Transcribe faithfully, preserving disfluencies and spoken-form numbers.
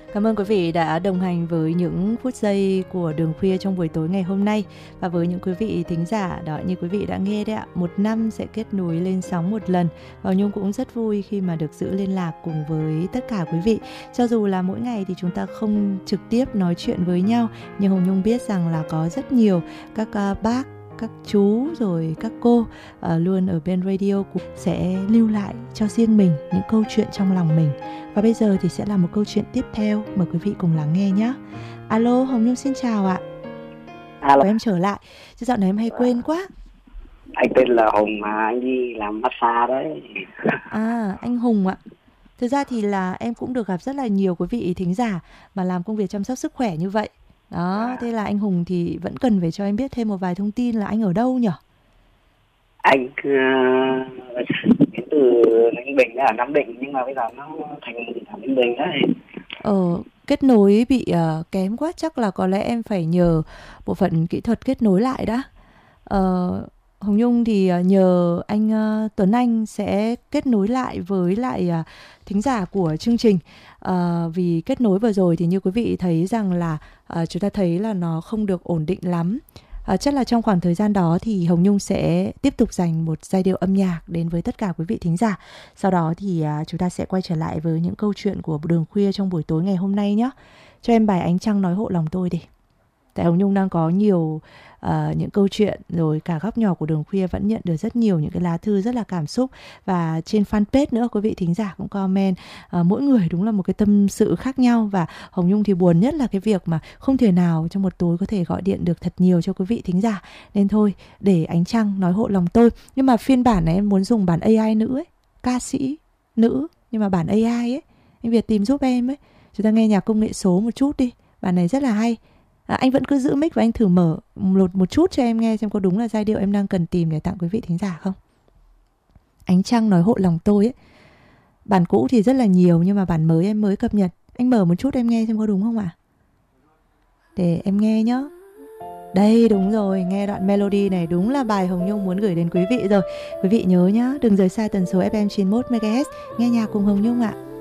Cảm ơn quý vị đã đồng hành với những phút giây của Đường Khuya trong buổi tối ngày hôm nay. Và với những quý vị thính giả đó, như quý vị đã nghe đấy ạ, một năm sẽ kết nối lên sóng một lần. Và Nhung cũng rất vui khi mà được giữ liên lạc cùng với tất cả quý vị. Cho dù là mỗi ngày thì chúng ta không trực tiếp nói chuyện với nhau, nhưng Hồng Nhung biết rằng là có rất nhiều các uh, bác, các chú rồi các cô uh, luôn ở bên radio cũng sẽ lưu lại cho riêng mình những câu chuyện trong lòng mình. Và bây giờ thì sẽ là một câu chuyện tiếp theo, mời quý vị cùng lắng nghe nhé. Alo, Hồng Nhung xin chào ạ. Alo. Em trở lại, chứ dạo này em hay quên quá. Anh tên là Hùng mà anh đi làm massage đấy. À, anh Hùng ạ. Thực ra thì là em cũng được gặp rất là nhiều quý vị thính giả mà làm công việc chăm sóc sức khỏe như vậy. Đó, thế là anh Hùng thì vẫn cần phải cho em biết thêm một vài thông tin là anh ở đâu nhỉ? Anh uh, đến từ Ninh Bình ở Nam Định, nhưng mà bây giờ nó thành ở Ninh Bình đấy. Ờ, kết nối bị uh, kém quá, chắc là có lẽ em phải nhờ bộ phận kỹ thuật kết nối lại đã. Ờ, Hồng Nhung thì uh, nhờ anh uh, Tuấn Anh sẽ kết nối lại với lại uh, thính giả của chương trình. Uh, vì kết nối vừa rồi thì như quý vị thấy rằng là uh, chúng ta thấy là nó không được ổn định lắm. À, chắc là trong khoảng thời gian đó thì Hồng Nhung sẽ tiếp tục dành một giai điệu âm nhạc đến với tất cả quý vị thính giả. Sau đó thì à, chúng ta sẽ quay trở lại với những câu chuyện của Đường Khuya trong buổi tối ngày hôm nay nhé. Cho em bài Ánh Trăng Nói Hộ Lòng Tôi đi. Tại Hồng Nhung đang có nhiều uh, những câu chuyện, rồi cả góc nhỏ của Đường Khuya vẫn nhận được rất nhiều những cái lá thư rất là cảm xúc. Và trên fanpage nữa quý vị thính giả cũng comment, uh, mỗi người đúng là một cái tâm sự khác nhau. Và Hồng Nhung thì buồn nhất là cái việc mà không thể nào trong một tối có thể gọi điện được thật nhiều cho quý vị thính giả. Nên thôi, để Ánh Trăng Nói Hộ Lòng Tôi. Nhưng mà phiên bản này em muốn dùng bản a i nữ ấy, ca sĩ nữ nhưng mà bản a i ấy. Anh Việt tìm giúp em ấy. Chúng ta nghe nhạc công nghệ số một chút đi. Bản này rất là hay. À, anh vẫn cứ giữ mic và anh thử mở một, một chút cho em nghe xem có đúng là giai điệu em đang cần tìm để tặng quý vị thính giả không. Ánh Trăng Nói Hộ Lòng Tôi ấy. Bản cũ thì rất là nhiều, nhưng mà bản mới em mới cập nhật. Anh mở một chút em nghe xem có đúng không ạ? À? Để em nghe nhá. Đây, đúng rồi, nghe đoạn melody này đúng là bài Hồng Nhung muốn gửi đến quý vị rồi. Quý vị nhớ nhá, đừng rời xa tần số ép em chín mươi mốt mê ga héc, nghe nhạc cùng Hồng Nhung ạ.